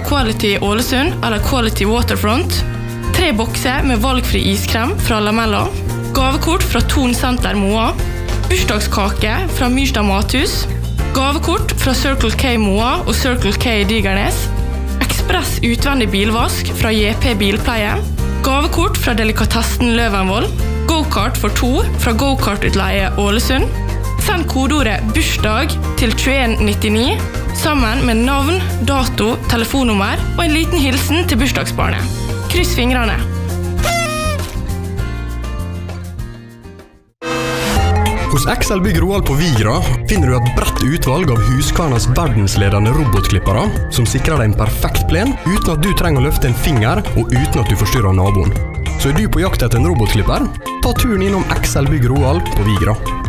Quality Ålesund eller Quality Waterfront, 3 bokser med valgfri iskrem fra Lamella, gavekort fra Thon Center Moa, bursdagskake fra Myrstad Mathus, gavekort fra Circle K Moa og Circle K Digernes, ekspress utvendig bilvask fra JP Bilpleie, gavekort fra Delikatessen Løvenvoll, go-kart for 2 fra Go-kart-utleie Ålesund. Send kodeordet bursdag til 2199 sammen med navn, dato, telefonnummer og en liten hilsen til bursdagsbarnet. Kryss fingrene! Hos XL Bygg Roald på Vigra finner du et bredt utvalg av Husqvarnas verdensledende robotklippere som sikrer deg en perfekt plen uten at du trenger å løfte en finger og uten at du forstyrrer naboen. Så er du på jakt etter en robotklipper? Ta turen innom XL Bygg Roald på Vigra.